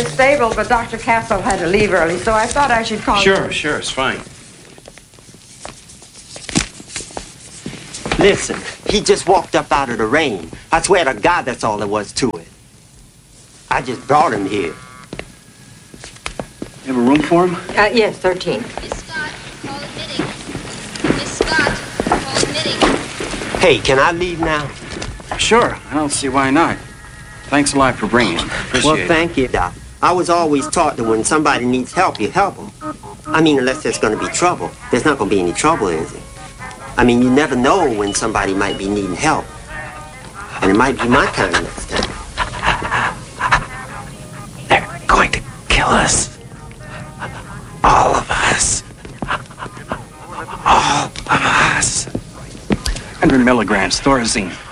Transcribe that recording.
the stable, but Dr. Castle had to leave early, so I thought I should call you. Sure, it's fine. Listen, he just walked up out of the rain. I swear to God, that's all there was to it. I just brought him here. You have a room for him? Yes, 13. Miss Scott, call admitting. Miss Scott, call admitting. Hey, can I leave now? Sure. I don't see why not. Thanks a lot for bringing him. Appreciate Well, thank you, Doc. I was always taught that when somebody needs help, you help them. I mean, unless there's going to be trouble. There's not going to be any trouble, is it? I mean, you never know when somebody might be needing help. And it might be my time next time. They're going to kill us. All of us. All of us. 100 milligrams, Thorazine.